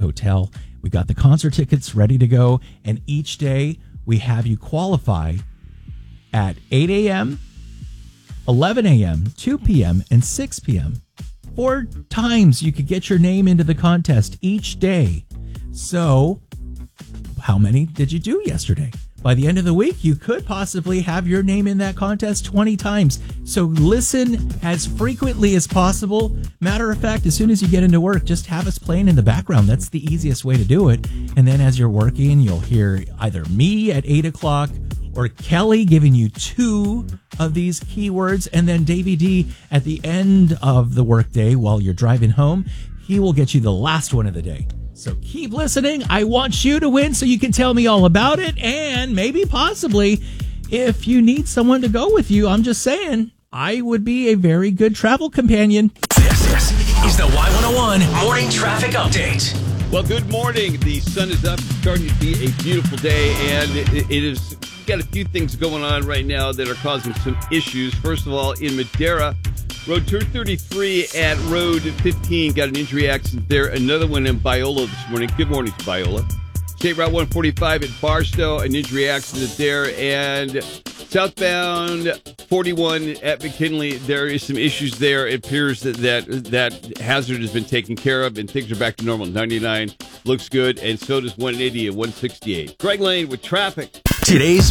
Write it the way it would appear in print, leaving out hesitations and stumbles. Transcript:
Hotel. We got the concert tickets ready to go, and each day we have you qualify at 8 a.m., 11 a.m., 2 p.m., and 6 p.m. 4 times you could get your name into the contest each day. So, how many did you do yesterday? By the end of the week, you could possibly have your name in that contest 20 times. So listen as frequently as possible. Matter of fact, as soon as you get into work, just have us playing in the background. That's the easiest way to do it. And then as you're working, you'll hear either me at 8 o'clock or Kelly giving you 2 of these keywords. And then Davey D at the end of the workday while you're driving home, he will get you the last one of the day. So keep listening. I want you to win so you can tell me all about it. And maybe possibly if you need someone to go with you, I'm just saying, I would be a very good travel companion. This is the Y101 Morning Traffic Update. Well, good morning. The sun is up. It's starting to be a beautiful day, and it is got a few things going on right now that are causing some issues. First of all, in Madera, Road 233 at Road 15 got an injury accident there. Another one in Biola this morning. Good morning to Biola. State Route 145 at Barstow, an injury accident there. And southbound 41 at McKinley, there is some issues there. It appears that hazard has been taken care of and things are back to normal. 99 looks good, and so does 180 and 168. Greg Lane with traffic. Today's